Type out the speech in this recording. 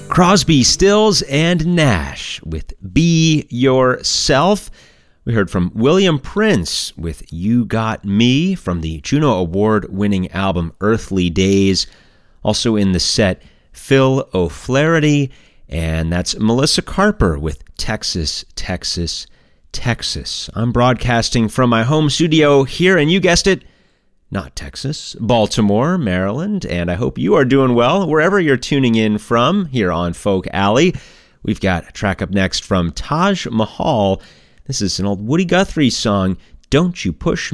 Crosby, Stills, and Nash with Be Yourself. We heard from William Prince with You Got Me from the Juno Award-winning album Earthly Days. Also in the set, Phil O'Flaherty, and that's Melissa Carper with Texas, Texas, Texas. I'm broadcasting from my home studio here, and you guessed it, not Texas, Baltimore, Maryland, and I hope you are doing well wherever you're tuning in from here on Folk Alley. We've got a track up next from Taj Mahal. This is an old Woody Guthrie song, Don't You Push